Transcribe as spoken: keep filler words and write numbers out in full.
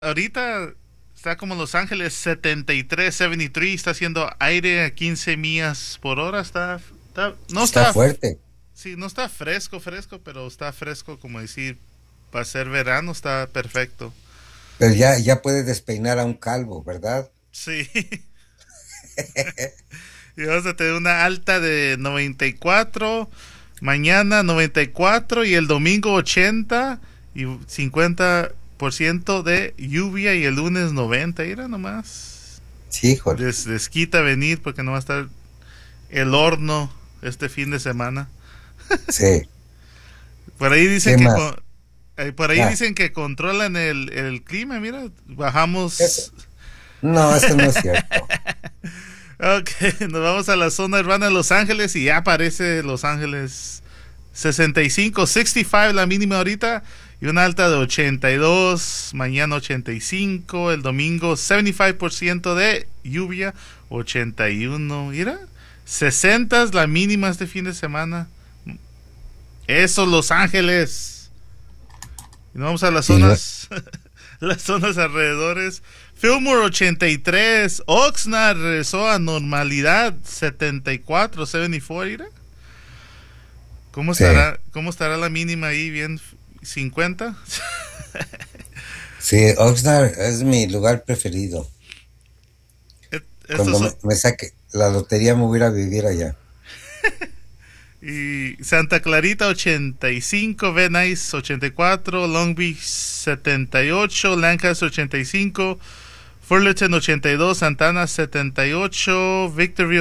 ahorita está como Los Ángeles setenta y tres, setenta y tres, está haciendo aire a quince millas por hora, está, está no Está está, fuerte. sí, no está fresco, fresco, pero está fresco como decir, para ser verano está perfecto. Pero ya, ya puede despeinar a un calvo, ¿verdad? Sí, y vamos a tener una alta de noventa y cuatro, mañana noventa y cuatro y el domingo ochenta y cincuenta por ciento de lluvia y el lunes noventa, era nomás. Sí, híjole. Les, les quita venir porque no va a estar el horno este fin de semana. Sí. Por ahí dicen ¿Qué que más? con- eh, por ahí Ah, dicen que controlan el, el clima, mira, eso. bajamos. No, eso no es cierto. Ok, nos vamos a la zona urbana de Los Ángeles y ya aparece Los Ángeles sesenta y cinco, sesenta y cinco la mínima ahorita y una alta de ochenta y dos, mañana ochenta y cinco, el domingo setenta y cinco por ciento de lluvia, ochenta y uno, mira, sesenta es la mínima este fin de semana. Eso, Los Ángeles. Y nos vamos a las Sí, lo- zonas, las zonas alrededores. Fillmore ochenta y tres, Oxnard regresó a normalidad setenta y cuatro, setenta y cuatro, mira. ¿Cómo sí, estará, cómo estará la mínima ahí? Bien, cincuenta. sí, Oxnard es mi lugar preferido. Estos Cuando me, son, me saque la lotería me voy a ir a vivir allá. y Santa Clarita ochenta y cinco, Venice ochenta y cuatro, Long Beach setenta y ocho, Lancaster ochenta y cinco, Fullerton ochenta y dos, Santana setenta y ocho, Victorville